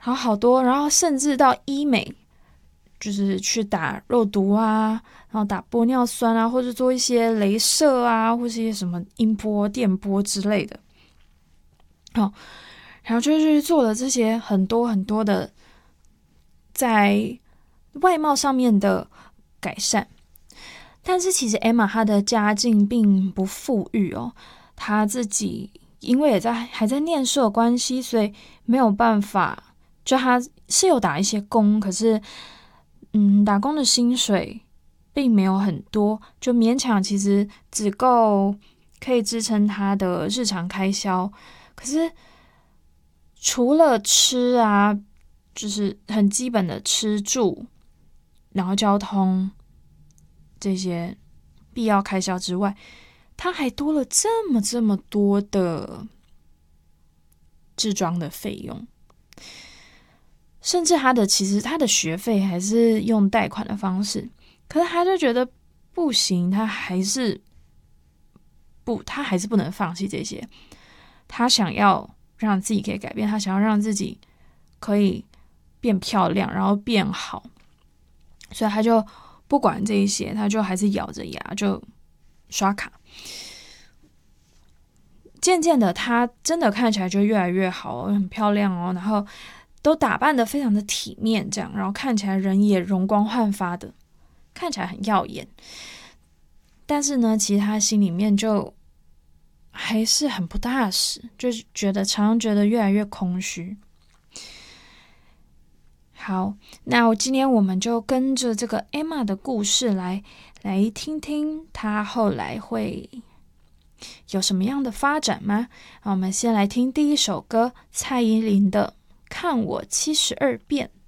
然后好多，然后甚至到医美，就是去打肉毒啊，然后打玻尿酸啊，或者做一些雷射啊，或是一些什么音波、电波之类的。好，然后就去做了这些很多很多的在外貌上面的改善。但是其实 Emma 她的家境并不富裕哦，她自己因为还在念书的关系，所以没有办法。就她是有打一些工，可是打工的薪水并没有很多，就勉强其实只够可以支撑她的日常开销。可是除了吃啊，就是很基本的吃住，然后交通这些必要开销之外，他还多了这么多的置装的费用，甚至其实他的学费还是用贷款的方式，可是他就觉得不行，他还是不能放弃这些，他想要让自己可以改变，他想要让自己可以变漂亮，然后变好，所以他就不管这一些，他就还是咬着牙就刷卡。渐渐的，她真的看起来就越来越好，很漂亮哦，然后都打扮得非常的体面，这样，然后看起来人也容光焕发的，看起来很耀眼。但是呢，其实她心里面就还是很不踏实，就是常常觉得越来越空虚。好，那今天我们就跟着这个 Emma 的故事来听听她后来会有什么样的发展吗？我们先来听第一首歌，蔡依林的《看我72遍》。